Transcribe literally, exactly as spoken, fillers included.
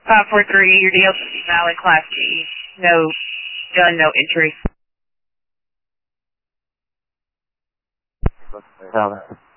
five four three, your D L C is valid, Class G. No done, no entry. Valid.